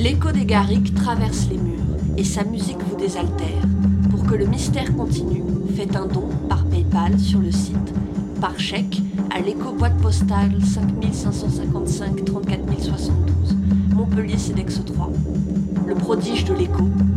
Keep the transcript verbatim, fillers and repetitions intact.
L'écho des Garrigues traverse les murs et sa musique vous désaltère. Pour que le mystère continue, faites un don par PayPal sur le site, par chèque à l'écho boîte postale cinq cinq cent cinquante-cinq trente-quatre mille soixante-douze, Montpellier C E D E X trois. Le prodige de l'écho